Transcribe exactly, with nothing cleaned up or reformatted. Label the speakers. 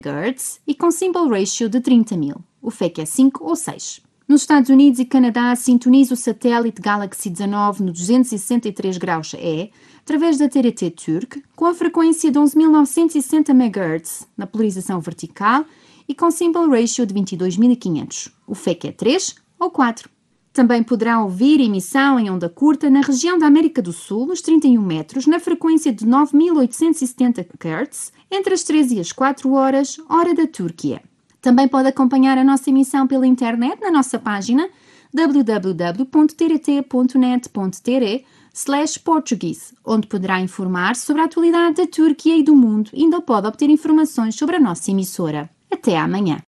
Speaker 1: megahertz e com symbol ratio de trinta mil. O F E C é cinco ou seis. Nos Estados Unidos e Canadá, sintonize o satélite Galaxy dezanove no duzentos e sessenta e três graus E, através da T R T Turk, com a frequência de onze mil novecentos e sessenta megahertz na polarização vertical e com symbol ratio de vinte e dois mil e quinhentos. O F E C é três ou quatro. Também poderá ouvir emissão em onda curta na região da América do Sul, nos trinta e um metros, na frequência de nove mil oitocentos e setenta hertz, entre as três e as quatro horas, hora da Turquia. Também pode acompanhar a nossa emissão pela internet na nossa página w w w ponto t r t ponto net ponto t r slash portuguese, onde poderá informar sobre a atualidade da Turquia e do mundo e ainda pode obter informações sobre a nossa emissora. Até amanhã!